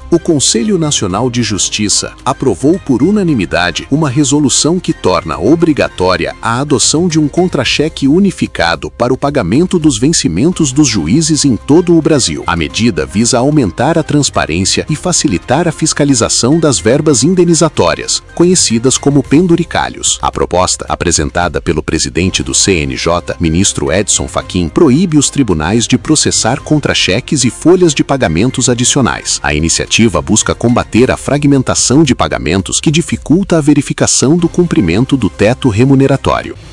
O Conselho Nacional de Justiça aprovou por unanimidade uma resolução que torna obrigatória a adoção de um contra-cheque unificado para o pagamento dos vencimentos dos juízes em todo o Brasil. A medida visa aumentar a transparência e facilitar a fiscalização das verbas indenizatórias, conhecidas como penduricalhos. A proposta, apresentada pelo presidente do CNJ, ministro Edson Fachin, proíbe os tribunais de processar contra-cheques e folhas de pagamentos adicionais. A iniciativa busca combater a fragmentação de pagamentos que dificulta a verificação do cumprimento do teto remuneratório.